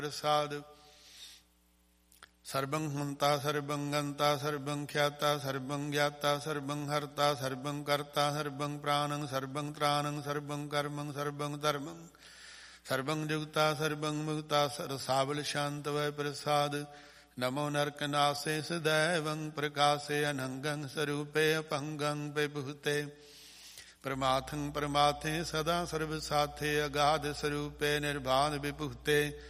ਪ੍ਰਸਾਦ। ਸਰਬੰ ਹੰਤਾ ਸਰਬੰ ਗੰਤਾ ਸਰਬੰ ਖਿਆਤਾ ਸਰਬੰ ਗਿਆਤਾ ਸਰਬੰ ਹਰਤਾ ਸਰਬੰ ਕਰਤਾ ਸਰਬੰ ਪ੍ਰਾਣੰ ਸਰਬੰ ਤ੍ਰਾਣੰ ਸਰਬੰ ਕਰਮੰ ਸਰਬੰ ਧਰਮੰ ਸਰਬੰ ਜੁਗਤਾ ਸਰਬੰ ਮੁਕਤਾ ਰਸਾਵਲ ਸ਼ਾਂਤ ਵੈ ਪ੍ਰਸਾਦ। ਨਮੋ ਨਰਕ ਨਾਸੇ ਸਦੈਵੰ ਪ੍ਰਕਾਸੇ ਅਨੰਗੰ ਸਰੂਪੇ ਅਪੰਗੰ ਵਿਭੂਤੇ ਪ੍ਰਮਾਥੰ ਪ੍ਰਮਾਥੇ ਸਦਾ ਸਰਬ ਸਾਥੇ ਅਗਾਧ ਸਰੂਪੇ ਨਿਰਬਾਧ ਵਿਭੂਤੇ